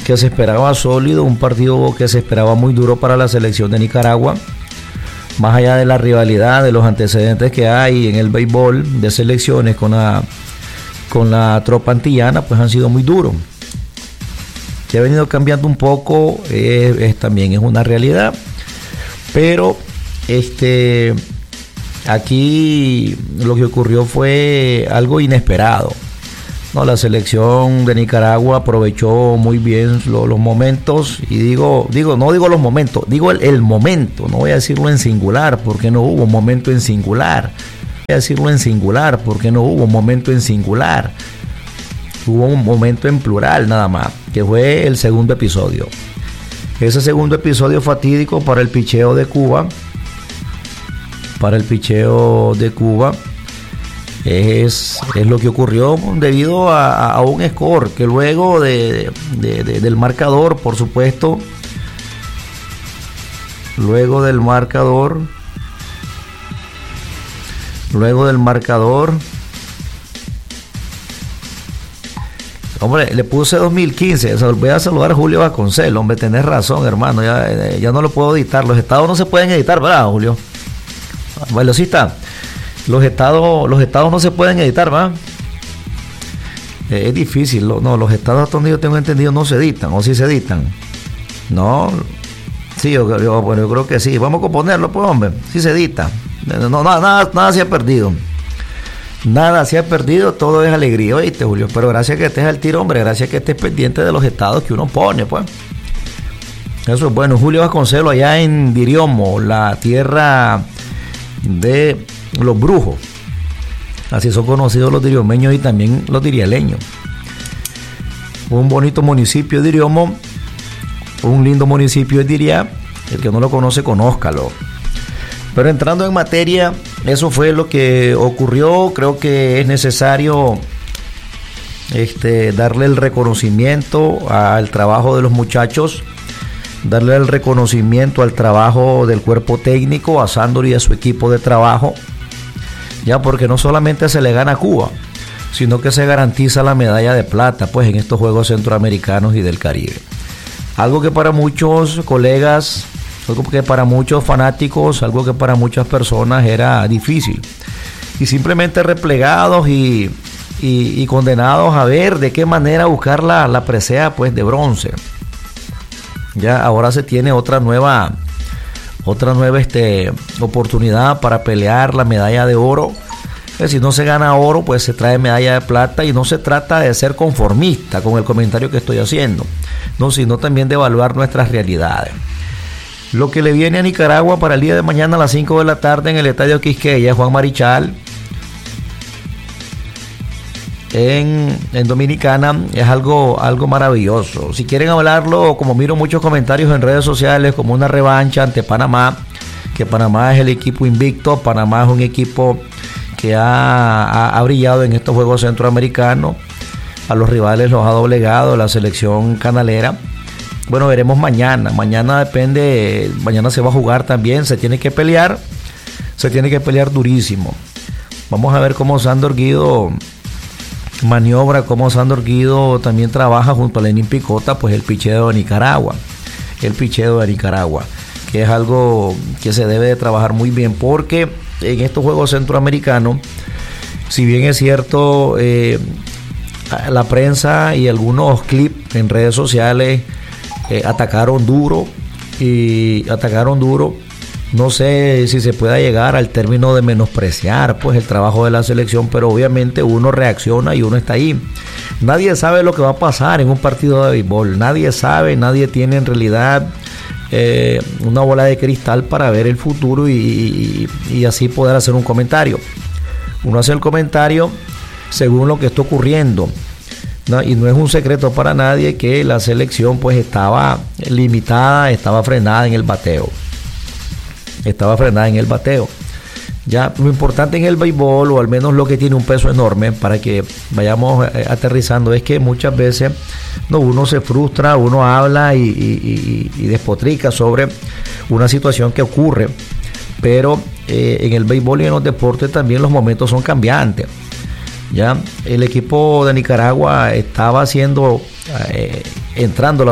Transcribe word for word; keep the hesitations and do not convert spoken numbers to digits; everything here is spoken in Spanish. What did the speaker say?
que se esperaba sólido, un partido que se esperaba muy duro para la selección de Nicaragua, más allá de la rivalidad, de los antecedentes que hay en el béisbol de selecciones con la, con la tropa antillana, pues han sido muy duros. Que ha venido cambiando un poco, es, es, también es una realidad, pero este, aquí lo que ocurrió fue algo inesperado. No, la selección de Nicaragua aprovechó muy bien lo, los momentos, y digo, digo, no digo los momentos, digo el, el momento, no voy a decirlo en singular, porque no hubo momento en singular, voy a decirlo en singular, porque no hubo momento en singular, hubo un momento en plural nada más, que fue el segundo episodio. Ese segundo episodio fatídico para el picheo de Cuba, para el picheo de Cuba, Es, es lo que ocurrió debido a, a un score que luego de, de, de, del marcador, por supuesto, luego del marcador, luego del marcador, hombre, le puse dos mil quince, voy a saludar a Julio Vasconcelos, hombre, tenés razón, hermano, ya, ya no lo puedo editar, los estados no se pueden editar, ¿verdad, Julio? Bueno, sí está. Los estados, los estados no se pueden editar, ¿va? Eh, es difícil, lo, no, los estados hasta donde yo tengo entendido no se editan, o sí se editan. No, sí, yo, yo, bueno, yo creo que sí. Vamos a componerlo, pues, hombre, sí se edita. No, nada, nada, nada se ha perdido. Nada se ha perdido, todo es alegría, ¿oíste, Julio? Pero gracias que estés al tiro, hombre, gracias que estés pendiente de los estados que uno pone, pues. Eso es bueno. Julio Vasconcelos, allá en Diriomo, la tierra de los brujos, así son conocidos los diriomeños y también los dirialeños. Un bonito municipio de Diriomo, un lindo municipio de Diria, el que no lo conoce, conózcalo. Pero entrando en materia, eso fue lo que ocurrió. Creo que es necesario este, darle el reconocimiento al trabajo de los muchachos, darle el reconocimiento al trabajo del cuerpo técnico, a Sándor y a su equipo de trabajo, ya porque no solamente se le gana a Cuba, sino que se garantiza la medalla de plata, pues, en estos Juegos Centroamericanos y del Caribe. Algo que para muchos colegas, algo que para muchos fanáticos, algo que para muchas personas era difícil, y simplemente replegados y, y, y condenados a ver de qué manera buscar la, la presea, pues, de bronce. Ya ahora se tiene otra nueva otra nueva este, oportunidad para pelear la medalla de oro. Eh, si no se gana oro, pues se trae medalla de plata, y no se trata de ser conformista con el comentario que estoy haciendo, no, sino también de evaluar nuestras realidades. Lo que le viene a Nicaragua para el día de mañana a las cinco de la tarde en el Estadio Quisqueya, Juan Marichal, En, en Dominicana, es algo, algo maravilloso. Si quieren hablarlo, como miro muchos comentarios en redes sociales, como una revancha ante Panamá, que Panamá es el equipo invicto, Panamá es un equipo que ha, ha, ha brillado en estos Juegos Centroamericanos, a los rivales los ha doblegado la selección canalera. Bueno, veremos mañana, mañana depende, mañana se va a jugar también, se tiene que pelear, se tiene que pelear durísimo. Vamos a ver cómo Sándor Guido maniobra, como Sándor Guido también trabaja junto a Lenín Picota, pues el picheo de Nicaragua, el picheo de Nicaragua, que es algo que se debe de trabajar muy bien, porque en estos Juegos Centroamericanos, si bien es cierto, eh, la prensa y algunos clips en redes sociales eh, atacaron duro y atacaron duro. No sé si se pueda llegar al término de menospreciar, pues, el trabajo de la selección, pero obviamente uno reacciona y uno está ahí. Nadie sabe lo que va a pasar en un partido de béisbol, nadie sabe, nadie tiene en realidad eh, una bola de cristal para ver el futuro y, y, y así poder hacer un comentario. Uno hace el comentario según lo que está ocurriendo, ¿no? Y no es un secreto para nadie que la selección, pues, estaba limitada, estaba frenada en el bateo. Estaba frenada en el bateo. Ya lo importante en el béisbol, o al menos lo que tiene un peso enorme para que vayamos eh, aterrizando, es que muchas veces no, uno se frustra, uno habla y, y, y, y despotrica sobre una situación que ocurre, pero eh, en el béisbol y en los deportes también los momentos son cambiantes. Ya el equipo de Nicaragua estaba haciendo, eh, entrando la